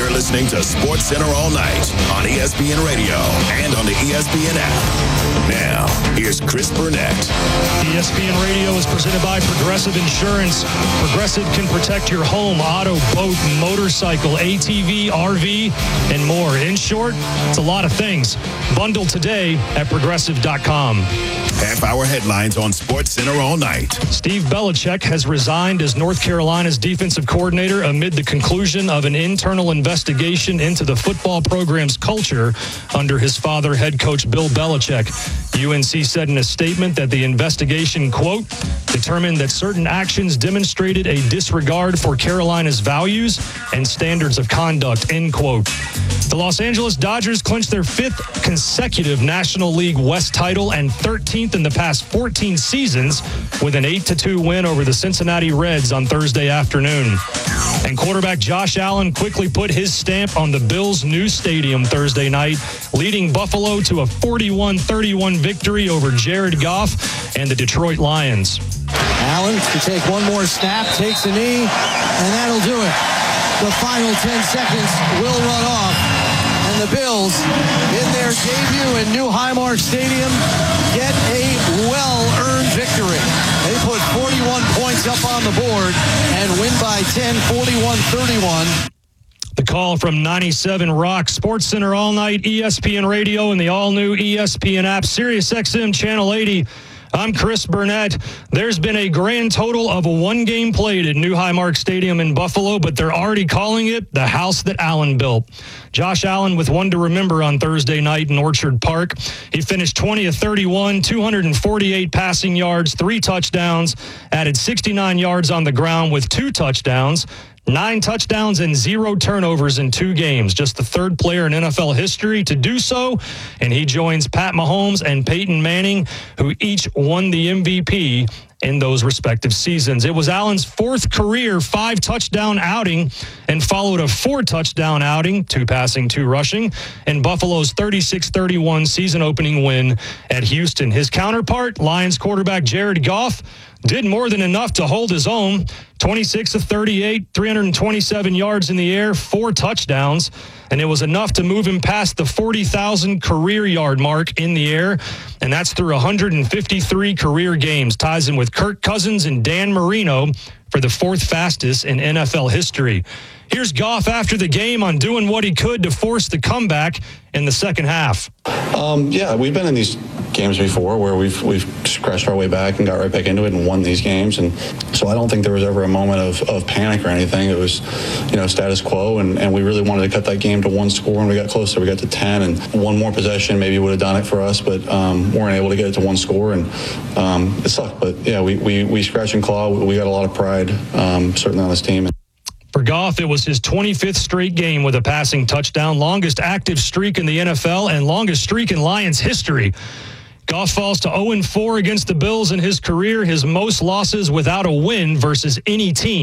You're listening to Sports Center all night on ESPN Radio and on the ESPN app. Now, here's Chris Burnett. ESPN Radio is presented by Progressive Insurance. Progressive can protect your home, auto, boat, motorcycle, ATV, RV, and more. In short, it's a lot of things. Bundle today at Progressive.com. Half-hour headlines on Sports Center all night. Steve Belichick has resigned as North Carolina's defensive coordinator amid the conclusion of an internal investigation into the football program's culture under his father, head coach Bill Belichick. UNC said in a statement that the investigation, quote, determined that certain actions demonstrated a disregard for Carolina's values and standards of conduct, end quote. The Los Angeles Dodgers clinched their 5th consecutive National League West title and 13th in the past 14 seasons with an 8-2 win over the Cincinnati Reds on Thursday afternoon. And quarterback Josh Allen quickly put his stamp on the Bills' new stadium Thursday night, leading Buffalo to a 41-31 victory over Jared Goff and the Detroit Lions. Allen to take one more snap, takes a knee, and that'll do it. The final 10 seconds will run off, and the Bills, in their debut in New Highmark Stadium, get a well-earned victory. They put 41 points up on the board and win by 10, 41-31. The call from 97 Rock, Sports Center all night, ESPN Radio, and the all-new ESPN app, SiriusXM Channel 80. I'm Chris Burnett. There's been a grand total of one game played at New Highmark Stadium in Buffalo, but they're already calling it the house that Allen built. Josh Allen with one to remember on Thursday night in Orchard Park. He finished 20 of 31, 248 passing yards, 3 touchdowns, added 69 yards on the ground with 2 touchdowns. 9 touchdowns and 0 turnovers in 2 games. Just the 3rd player in NFL history to do so. And he joins Pat Mahomes and Peyton Manning, who each won the MVP in those respective seasons. It was Allen's 4th career 5-touchdown outing and followed a 4-touchdown outing, 2 passing, 2 rushing, and Buffalo's 36-31 season-opening win at Houston. His counterpart, Lions quarterback Jared Goff, did more than enough to hold his own. 26 of 38, 327 yards in the air, 4 touchdowns, and it was enough to move him past the 40,000 career yard mark in the air, and that's through 153 career games. Ties him with Kirk Cousins and Dan Marino for the 4th fastest in NFL history. Here's Goff after the game on doing what he could to force the comeback in the second half. Yeah, we've been in these games before where we've scratched our way back and got right back into it and won these games. And so I don't think there was ever a moment of panic or anything. It was, status quo. And we really wanted to cut that game to 1 score, and we got closer. We got to 10, and 1 more possession maybe would have done it for us, but weren't able to get it to 1 score, and it sucked. But yeah, we scratch and claw. We got a lot of pride, certainly on this team. For Goff, it was his 25th straight game with a passing touchdown, longest active streak in the NFL and longest streak in Lions history. Goff falls to 0-4 against the Bills in his career, his most losses without a win versus any team.